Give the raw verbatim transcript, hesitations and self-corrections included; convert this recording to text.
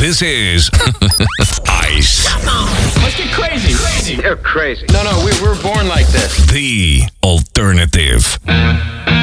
This is Ice. Let's get crazy. Crazy. They're crazy. No, no, we, we're born like this. The alternative.